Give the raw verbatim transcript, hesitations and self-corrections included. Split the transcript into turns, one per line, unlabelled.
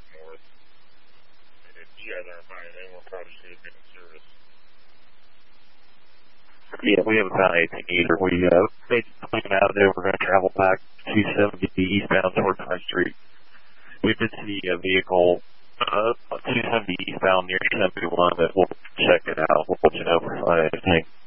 north. And if you guys aren't finding anyone, we'll probably should have been in service.
Yeah, we haven't found anything either. We uh, made the plane out of there. We're going to travel back two seventy eastbound towards High Street. We did see a vehicle uh, two seventy eastbound near seventy-one, but we'll check it out. We'll let you know if we find anything.